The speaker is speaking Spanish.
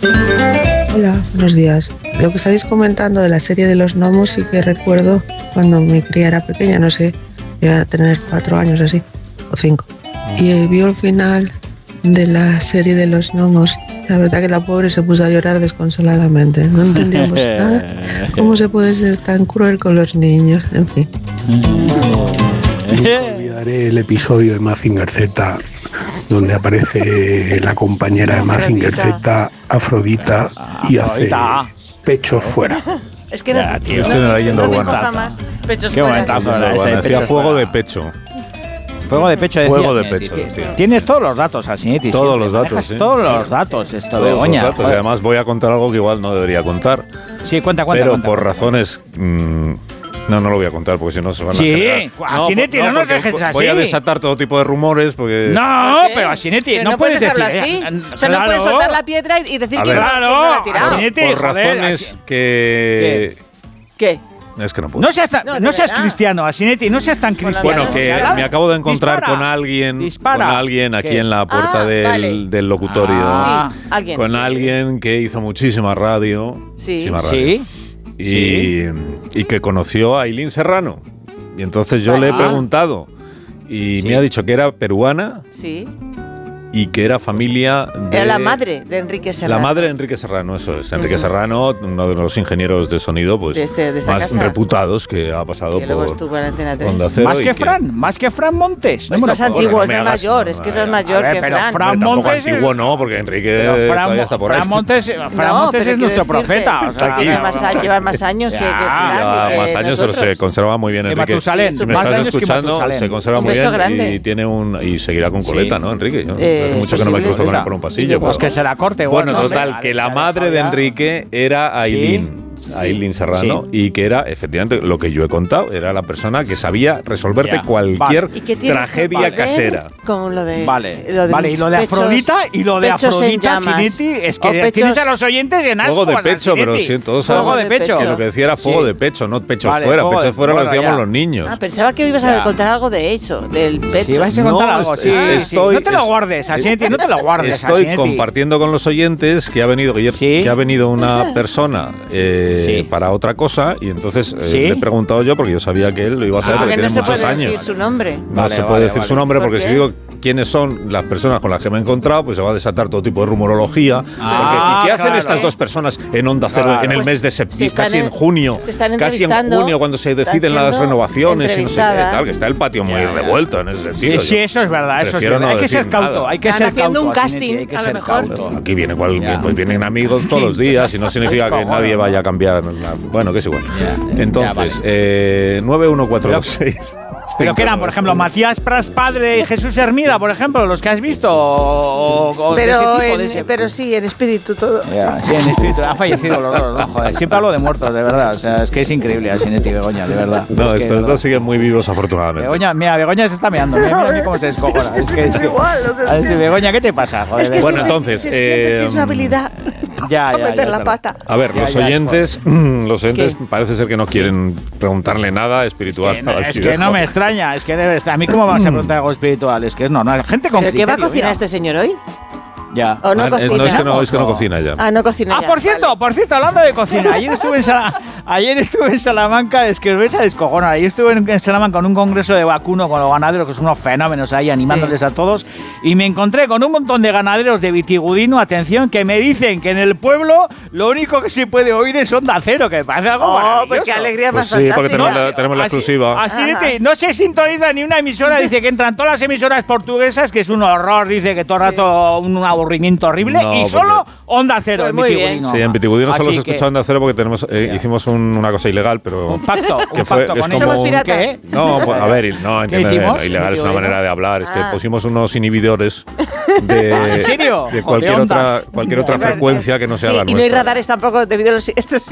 Hola, buenos días. Lo que estáis comentando de la serie de los gnomos sí que recuerdo cuando mi cría era pequeña, no sé, iba a tener 4 años así, o 5. Y vio el final de la serie de los gnomos. La verdad que la pobre se puso a llorar desconsoladamente. No entendíamos nada. ¿Cómo se puede ser tan cruel con los niños? En fin. Nunca olvidaré el episodio de Mazinger Z donde aparece la compañera de Mazinger Z, Afrodita, y hace pechos fuera. Es que no, tío, no, no leyendo buena. Qué momentazo era ese. Decía fuego de pecho. Fuego de pecho, decía. Fuego de pecho, decía. Tienes todos los datos, Asinetti. Todos los datos, sí. Todos los datos, esto, Begoña. Todos los datos. Y además voy a contar algo que igual no debería contar. Sí, cuenta. Pero por razones... no lo voy a contar porque si no se van a generar. Sí, Asinetti, no nos dejes así. Voy a desatar todo tipo de rumores porque... No, pero Asinetti, no puedes decir así. O sea, no puedes soltar la piedra y decir que no la ha tirado. Por razones que... ¿Qué? Es que no puedo. No seas cristiano, Asinetti, no seas tan cristiano. Bueno, que me acabo de encontrar con alguien aquí en la puerta del locutorio. Con alguien que hizo muchísima radio. Sí. Y que conoció a Ailín Serrano. Y entonces yo le he preguntado y me ha dicho que era peruana. Sí. Y que era familia de... Era la madre de Enrique Serrano. La madre de Enrique Serrano, eso es. Enrique Serrano, uno de los ingenieros de sonido pues de más casa, reputados que ha pasado que por Onda Cero. Más que Fran Montes. Es más antiguo, es más mayor. Es que es más mayor que Fran. Fran Montes... antiguo no, porque Enrique todavía está por ahí. Fran Montes es nuestro profeta. Lleva más años que Fran. Lleva más años, pero se conserva muy bien, Enrique. Si me estás escuchando, se conserva muy bien y seguirá con coleta, ¿no, Enrique? Hace mucho que no me cruzo con él por un pasillo. Pues que se la corte. Bueno, total, que la madre de Enrique era Ailín. Ailín Serrano, y que era, efectivamente, lo que yo he contado, era la persona que sabía resolverte cualquier tragedia casera. Con lo de... Vale, y lo de Afrodita, Asinetti, es que tienes a los oyentes en ascuas. Fuego de pecho, pero sí, todos sabemos. Fuego de pecho. Que lo que decía era fuego de pecho, no pechos fuera. Pechos fuera lo decíamos los niños. Pensaba que ibas a contar algo de eso, del pecho. Si vas a contar algo, no te lo guardes, Asinetti, no te lo guardes, Estoy compartiendo con los oyentes que ha venido una persona para otra cosa, y entonces le he preguntado yo porque yo sabía que él lo iba a saber porque tiene muchos años. No se puede decir su nombre. No se puede decir su nombre porque si digo quiénes son las personas con las que me he encontrado, pues se va a desatar todo tipo de rumorología. ¿Y qué hacen estas dos personas en Onda Cero en el mes de septiembre, casi en junio? Casi en junio, cuando se deciden las renovaciones y no sé qué tal, que está el patio muy revuelto en ese sentido. Sí, eso es verdad, Hay que ser cauto, hay que ser cauto. Haciendo un casting, a lo mejor. Aquí vienen amigos todos los días y no significa que nadie vaya a cambiar. Bueno, que es igual. Entonces, 91426. Pero que eran, por ejemplo, Matías Pras padre y Jesús Hermida, por ejemplo, los que has visto. Pero sí, en espíritu todo. Sí, en espíritu. Han fallecido los dos, ¿no? Joder, siempre hablo de muertos, de verdad. O sea, es que es increíble Asinetti y Begoña, de verdad. No, estos dos siguen muy vivos, afortunadamente. Begoña se está meando. Mira cómo se descojona. Es que Begoña, ¿qué te pasa? Joder, es que bueno, entonces. Tienes una habilidad. A meter la pata. A ver, los oyentes parece ser que no quieren preguntarle nada espiritual. Es que no me extraña, es que debe estar. A mí, ¿cómo vas a preguntar algo espiritual? Es que es normal. Gente con criterio. ¿Pero qué va a cocinar este señor hoy? Ya. ¿O no cocina? No, es que no cocina ya. No cocina ya. Por cierto, hablando de cocina, ayer estuve en Salamanca, es que os vais a descojonar. Ayer estuve en Salamanca con un congreso de vacuno con los ganaderos, que son unos fenómenos ahí animándoles a todos, y me encontré con un montón de ganaderos de Vitigudino, atención, que me dicen que en el pueblo lo único que se puede oír es Onda Cero, que me parece algo maravilloso. Pues qué alegría más sí, porque tenemos la exclusiva. Así no se sintoniza ni una emisora, dice que entran todas las emisoras portuguesas, que es un horror, dice que todo el rato un aburrimiento horrible, y solo Onda Cero en Vitigudino. Sí, en Vitigudino solo se escucha Onda Cero porque hicimos una cosa ilegal, pero... Un pacto con ellos. ¿Somos piratas? No, pues, a ver, no, entiendo. Ilegal es una manera de hablar, es que pusimos unos inhibidores ¿En serio? de cualquier otra frecuencia que no sea la nuestra. Y no hay radares tampoco debido a estos